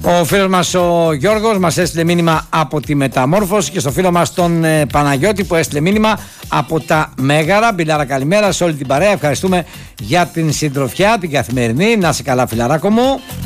Ο φίλος μας ο Γιώργος μας έστειλε μήνυμα από τη Μεταμόρφωση και στο φίλο μας τον Παναγιώτη που έστειλε μήνυμα από τα Μέγαρα. Μπιλάρα, καλημέρα σε όλη την παρέα. Ευχαριστούμε για την συντροφιά, την καθημερινή. Να είσαι καλά, φιλαράκο μου.